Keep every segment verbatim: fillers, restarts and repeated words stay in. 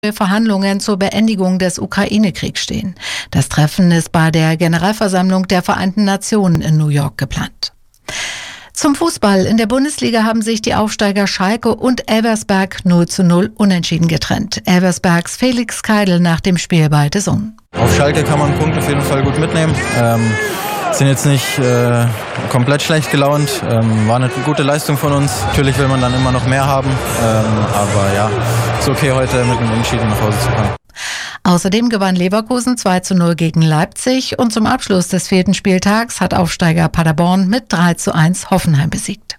Verhandlungen zur Beendigung des Ukraine-Kriegs stehen. Das Treffen ist bei der Generalversammlung der Vereinten Nationen in New York geplant. Zum Fußball. In der Bundesliga haben sich die Aufsteiger Schalke und Elversberg null zu null unentschieden getrennt. Elversbergs Felix Keidel nach dem Spiel bei D A Z N. Auf Schalke kann man einen Punkt auf jeden Fall gut mitnehmen. Ähm, sind jetzt nicht äh, komplett schlecht gelaunt. Ähm, war eine gute Leistung von uns. Natürlich will man dann immer noch mehr haben. Ähm, aber ja, ist okay, heute mit einem Unentschieden nach Hause zu kommen. Außerdem gewann Leverkusen zwei zu null gegen Leipzig und zum Abschluss des vierten Spieltags hat Aufsteiger Paderborn mit drei zu eins Hoffenheim besiegt.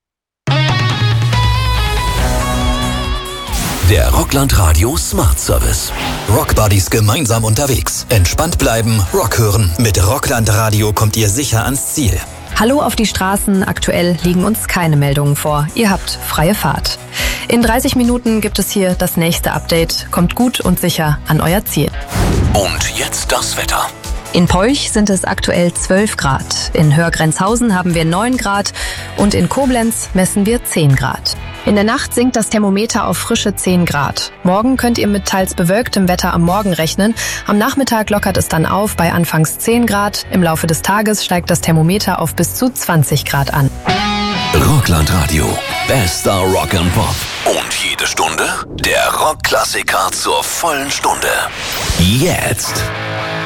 Der Rockland Radio Smart Service. Rock Buddies gemeinsam unterwegs. Entspannt bleiben, Rock hören. Mit Rockland Radio kommt ihr sicher ans Ziel. Hallo auf die Straßen. Aktuell liegen uns keine Meldungen vor. Ihr habt freie Fahrt. In dreißig Minuten gibt es hier das nächste Update. Kommt gut und sicher an euer Ziel. Und jetzt das Wetter. In Peuch sind es aktuell zwölf Grad. In Hörgrenzhausen haben wir neun Grad und in Koblenz messen wir zehn Grad. In der Nacht sinkt das Thermometer auf frische zehn Grad. Morgen könnt ihr mit teils bewölktem Wetter am Morgen rechnen. Am Nachmittag lockert es dann auf bei anfangs zehn Grad. Im Laufe des Tages steigt das Thermometer auf bis zu zwanzig Grad an. Rockland Radio. Bester Rock and Pop. Und jede Stunde der Rockklassiker zur vollen Stunde. Jetzt.